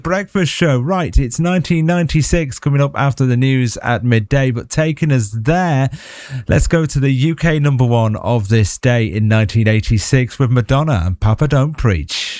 Breakfast Show. Right, it's 1996 coming up after the news at midday, but taking us there, let's go to the UK number one of this day in 1986 with Madonna and Papa Don't Preach.